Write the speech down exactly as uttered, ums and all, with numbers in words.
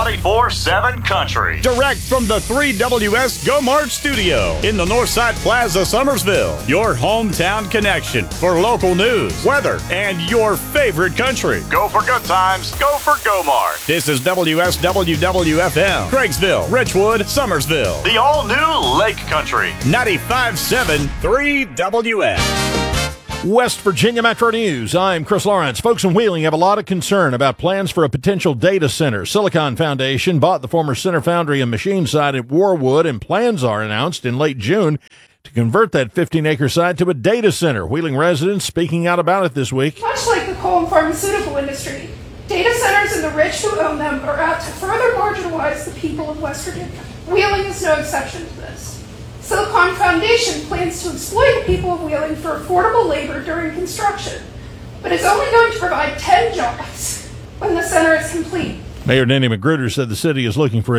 twenty-four seven country. Direct from the three W S Go Mart studio in the Northside Plaza, Summersville. Your hometown connection for local news, weather, and your favorite country. Go for good times. Go for Go Mart. This is W S W W F M, Craigsville, Richwood, Summersville. The all-new Lake Country. ninety-five point seven three W S. West Virginia Metro News. I'm Chris Lawrence. Folks in Wheeling have a lot of concern about plans for a potential data center. Silicon Foundation bought the former Center Foundry and Machine site at Warwood, and plans are announced in late June to convert that fifteen-acre site to a data center. Wheeling residents speaking out about it this week. Much like the coal and pharmaceutical industry, data centers and the rich who own them are out to further marginalize the people of West Virginia. Wheeling is no exception to this. Silicon Foundation plans to exploit the people of Wheeling for affordable labor during construction, but it's only going to provide ten jobs when the center is complete. Mayor Danny McGruder said the city is looking for